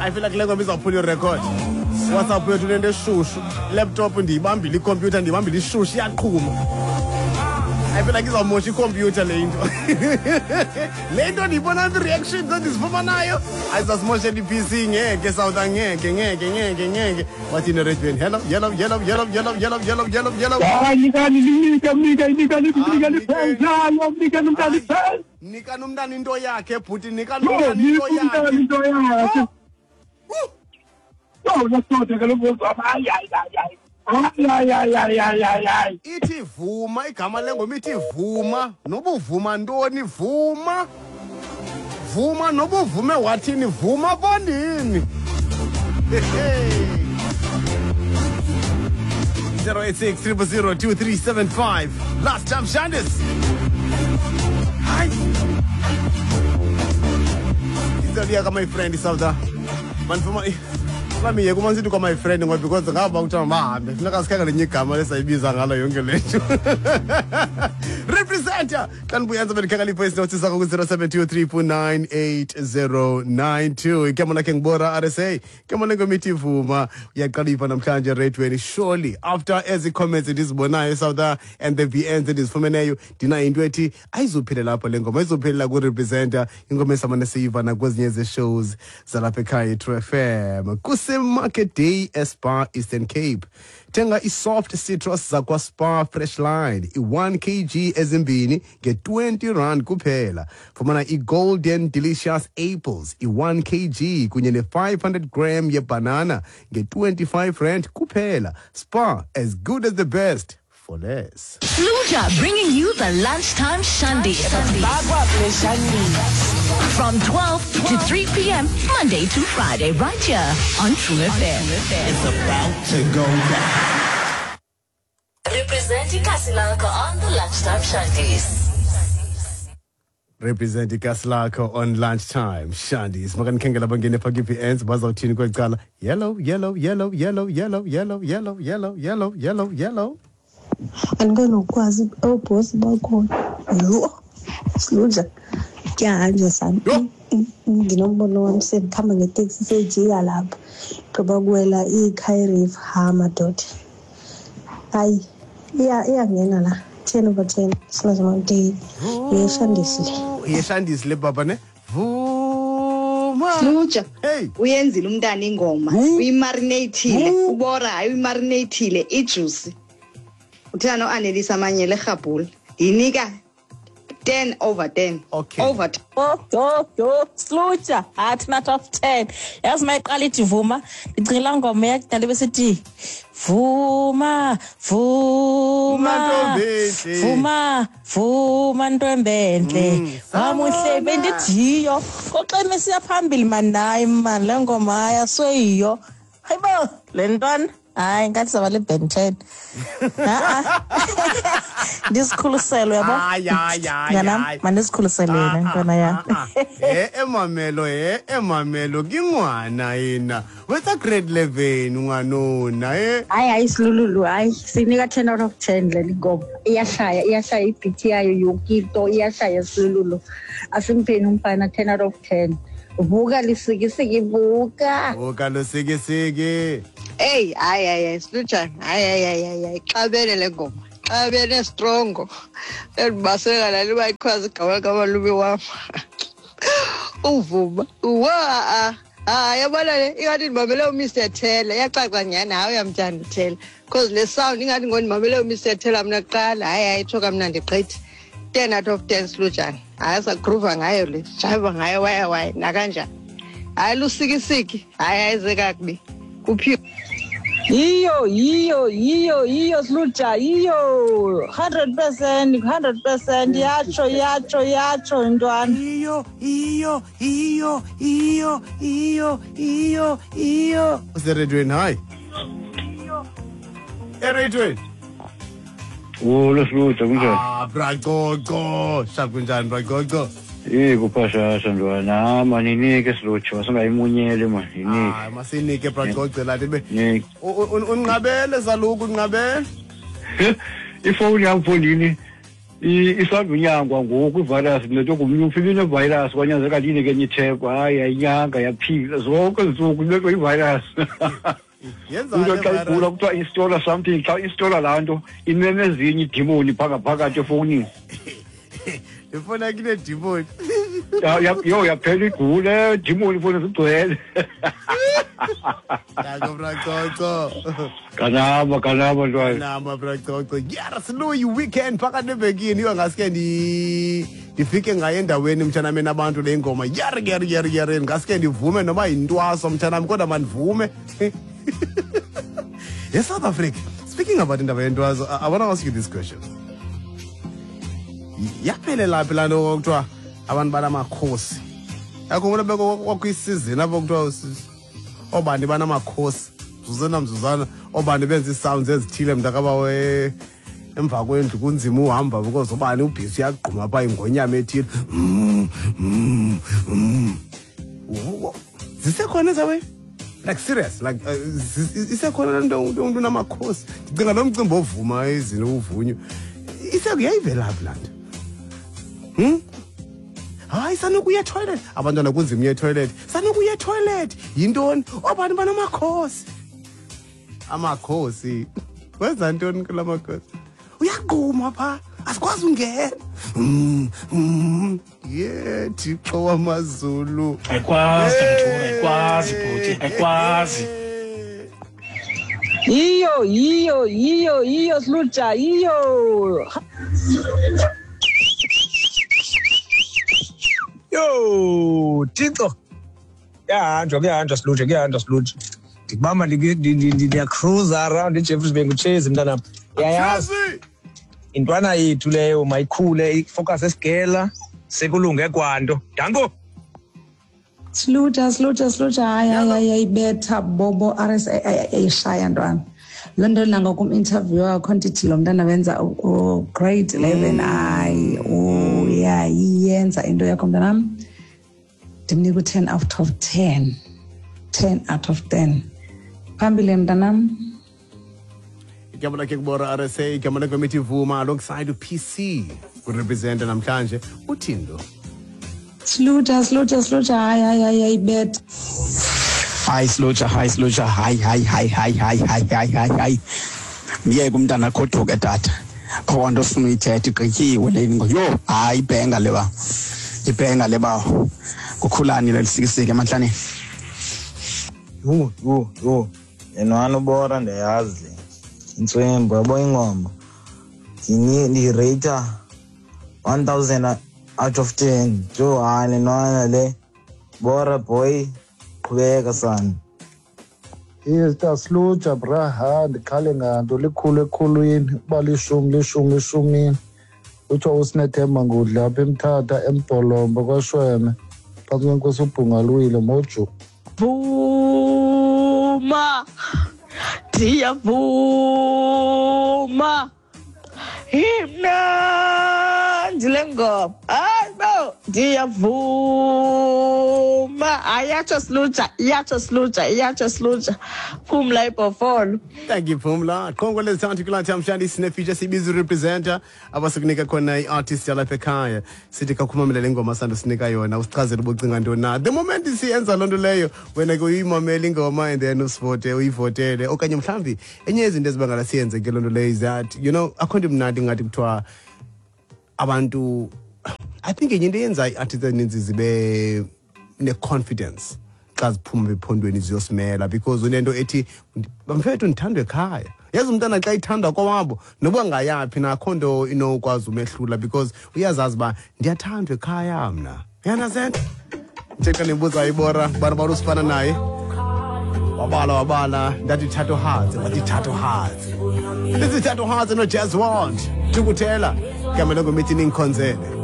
I feel like ngoma izawuphula your record. WhatsApp yethu lento eshushu, laptop ndiyibambile, icomputer ndiyibambile ishushu iyaqhuma. I feel like izawumosha icomputer le into. Le into ndiyibona reactions endizivuma nayo. Ayizasimosha iPC ngeke South ngeke. Wathi ne red band. Hello. Nika nomntana into yakhe bhuti nika nomntana into yakhe. Ithi vuma igama lengoma ithi vuma nobuvuma ntoni vuma nobuvume wathini vuma bondini 086 last time Shandis hi Izoliya my friend Isawda manfuma Kami yekuma nsithi kwa my friend ngoba because ngaba ukuthi mahambe funeka sikhangele nye igama lesayibiza ngalo yonke lethu representer kan buyenza belikhangela ivoice notes sakho ku 0723498092 ikemona ke ngibora RSA kemona ngemithi vuma uyaqala ifa namhlanje radio surely after ezi comments ndizibonayo South and the VNs endizifumeneyo dina into ethi ayizophila lapho lengoma ayizophelela ku representer ingoma esamane siyiva na kwezinye ze shows zalapha ekhaya True FM Market Day Spa Eastern Cape. Tenga soft citrus zakwa Spa Fresh Line. 1 kg ezimbini get 20 rand kuphela. Fumana golden delicious apples. 1 kg kunye ne 500 gram ye banana get 25 rand kuphela. Spa as good as the best. For less. Luja bringing you the lunchtime shandy. From 12 to 3 p.m. Monday to Friday, right here on True FM. It's about to go down. Representing Kasilaka on the lunchtime shandies. Representing Kasilaka on lunchtime shandies. Makan kengela bangene pagipi ends bazawuthini kwecala. Yellow. Andikanokwazi obhosi bakhona yho Sluja kyanje sami nginombono wami sendikhamba ngeteksi sejiya lapha qoba kuwela iKairiv Hamadoda hayi iyangena la 10/10 Slash Mountain yeshandisile baba ne Sluja hey uyenzile umntana ingoma uyimarinateile ubora hayi uyimarinateile ijuice uthana noAnelisa Amanyele eGabula inika 10/10 okay over Sluja at not of 10 yazi mayiqala ithi vuma icila ngoma yakudala besithi vuma ntwembenhle wamuhle bendidiyo koxeme siya phambili manayi man le ngoma yasoyiyo hayibo le ntwana hayi ngathi saba le Ben 10 ndisikhuliselo yabo hayi mandisikhuliselene ntwana ya emamelo kingwana yena wetha grade 11 unganona hayi silulu hayi sinika 10/10 le ngoma iyashaya ibeat yayo yokito iyashaya silulu asimpheni umfana 10/10 vuka lisikisiki vuka losikisiki hey hayi Sluja hayi xabene le ngoma xabene strong elibaseka la liba ikhwazi gaba lubi wami uvuma yabona le ingathi ndibambele uMr Thela yacaca nyana hayi uyamthanda uThela because le sound ingathi ngondibambele uMr Thela mina kuqala hayi thoka mina ndiqithi 10/10 Sluja hayi sagroove ngayo le jive ngayo waya nakanjani hayi lusikisiki hayi ayizeka kubi kuphi iyo Sluja iyo 100% yacho ntwana iyo useredweni hayi eredweni Sluja kunjani bragogo shakunjani bragogo kuphashasha ntwana maninike Sluja wasingayimunyele man inike masinike bragogo lathi be unqabele saluku unqabele ifoni yakho ndini Isadunyangwa ngoku ivirus mletho kumnye ufike nevirus kwanyanzeleka ndinike enye itheko hayi ayinyanga yaphila zonke izinsuku ibekwe ivirus. Into xa igula kuthiwa installer something xa installer laa nto inene ezinye idimoni phakathi efowunini. Ifoni yakho inedimoni. Yo yaphela igule dimoni ifoni zigcwele. Danko Bracoco. Kanaba ntwana. Nama Bracoco. Yara silo weekend phakathi nevekini yo ngaske ndifike ngaye endaweni mthanami nabantu le ngoma. Yari ngaske ndivume noma yintwaso mthanami kodwa mandivume. Yes, South Africa. Speaking about indaba yentwaso, I want to ask you this question. Yaphelela laphi lana okuthiwa abantu banamakhosi. Yakho beko kwakuyisizini apho kuthiwa obani banamakhosi. Mzuzana obani benza isounds ezithile mntakabawe emva kwendlu kunzima uhamba because obani ubhizi yaqhuma pha ingonyama ethile. Zisekhona zawe? Like serious, like isekhona lento umuntu namakhosi. Ndicinga lo mcimbi ovuma izini uvunyo. Isekuyayivela laphi lana. Hayi sanokuya toilet abantwana kunzima uye toilet sanokuya toilet yintoni obani banamakhosi amakhosi wenza ntoni kula makhosi uyaqhuma pha asikwazi ungena Thixo wamaZulu ayikwazi bhuti ayikwazi iyo Sluja iyo. Yo, Tito. Kuyahanjwa Sluja. Ndikubamba ndiyacruise around eJeffreys Bay nguchase mntanam. Yayazi. Intwana yethu leyo mayikhule ifocus esigela sekulunge kwanto. Danko. Sluja hayi ibetha bobo RSA ayishaya ntwana. London langa kum-interview wakho ndithi lo mntana wenza grade 11 hayi uyayenza into yakho mntanam ndimnika u-10 out of 10 phambili mntanam igama lakhe kubora RSA igama lakhe mithi Vuma alongside uPC kurepresenta namhlanje uTindo Sluja hayi ibetha Hayi Sluja hayi Miye kumntana khoduke tata khonto sifuna uyithetha igqityiwe le ngo yo hayi ibhenga leba kukhulani lelisikisike emanhlaneni yo enwana ubora ndiyazi intswembo yabo ingoma ndirate 1000 out of 10 jo hane nwana le bora boy qhubeka sana Ista Sluja braha ndikhale nganto likhulu ekhulwini uba lishumi utsho usinethemba ngudla apha eMthatha eMdolomba kwaShweme phantsi kwenkosi uBhungalwile mojo Vuma ndiyavuma imnandi le ngoma hayi bo ndiyavuma ayatsho Sluja Phumla iBhofolo. Thank you Phumla Khongole lezithathu kulati amhlanje sinefeature sibiza representer abasikunika khona iartist yalapha ekhaya sithi kakhumamela lengoma sando sinika yona usichazela ubucinga ntoni na the moment siyenza lonto leyo wena ke uyimamela ingoma and then usivote uyivotele okanye mhlambi enye izinto ezibangala siyenze ke lonto leyo is that you know akhonto mnandi ngathi kuthiwa abantu I think enye into yenza iartist ezininzi zibe ne-confidence xa ziphuma ephondweni ziyosimela because unento ethi bamfethu ndithandwe ekhaya yazi umntana xa ithanda kwawabo noba ngayaphi nakho nto inokwazi umehlula because uyazazi uba ndiyathandwa ekhaya mna yanazent njexa nembuza ibora bantu barusifana naye wabala ndathi thato hearts bathi thato hearts this is thato hearts no jazz world tukutela kamela ngomithi ningikhonzele